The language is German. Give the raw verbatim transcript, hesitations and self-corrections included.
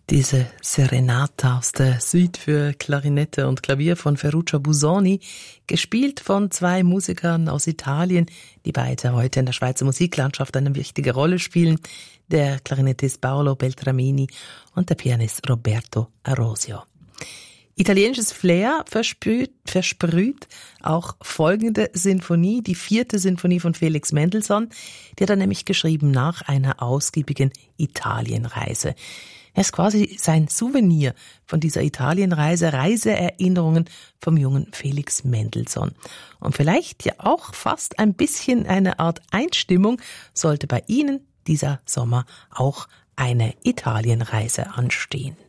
Diese Serenata aus der Suite für Klarinette und Klavier von Ferruccio Busoni, gespielt von zwei Musikern aus Italien, die beide heute in der Schweizer Musiklandschaft eine wichtige Rolle spielen, der Klarinettist Paolo Beltramini und der Pianist Roberto Arosio. Italienisches Flair versprüht, versprüht auch folgende Sinfonie, die vierte Sinfonie von Felix Mendelssohn, die hat er nämlich geschrieben nach einer ausgiebigen Italienreise. Er ist quasi sein Souvenir von dieser Italienreise, Reiseerinnerungen vom jungen Felix Mendelssohn. Und vielleicht ja auch fast ein bisschen eine Art Einstimmung sollte bei Ihnen dieser Sommer auch eine Italienreise anstehen.